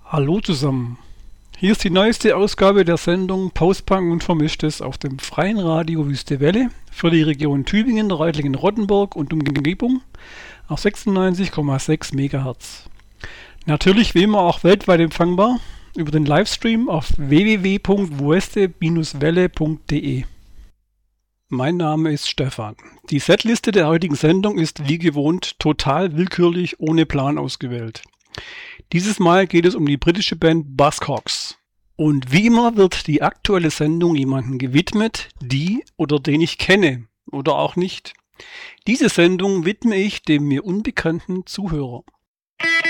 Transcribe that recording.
Hallo zusammen. Hier ist die neueste Ausgabe der Sendung Postpunk und Vermischtes auf dem freien Radio Wüste Welle für die Region Tübingen, Reutlingen-Rottenburg und Umgebung auf 96,6 MHz. Natürlich wie immer auch weltweit empfangbar über den Livestream auf www.wueste-welle.de. Mein Name ist Stefan. Die Setliste der heutigen Sendung ist wie gewohnt total willkürlich ohne Plan ausgewählt. Dieses Mal geht es um die britische Band Buzzcocks. Und wie immer wird die aktuelle Sendung jemandem gewidmet, die oder den ich kenne oder auch nicht. Diese Sendung widme ich dem mir unbekannten Zuhörer.